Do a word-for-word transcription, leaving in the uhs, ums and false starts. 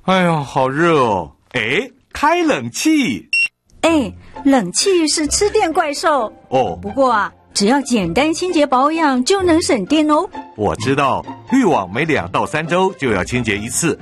哎呀，好热哦！哎，开冷气。 哎，冷气是吃电怪兽哦。 不过啊，只要简单清洁保养就能省电哦。 我知道，滤网每两到三周就要清洁一次，